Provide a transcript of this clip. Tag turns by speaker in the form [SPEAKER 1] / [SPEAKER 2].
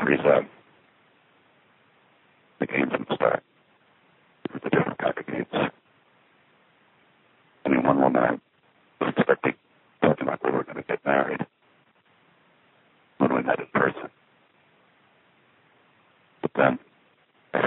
[SPEAKER 1] reset. The games would start. With a different type of games. I mean, one woman I was expecting, talking about we were going to get married when we met in person.